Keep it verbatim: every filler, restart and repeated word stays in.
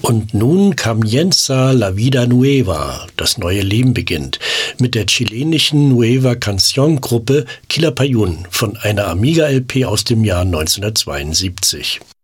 Und nun comienza la vida nueva, das neue Leben beginnt, mit der chilenischen Nueva Canción-Gruppe Quilapayún von einer Amiga-L P aus dem Jahr neunzehnhundertzweiundsiebzig.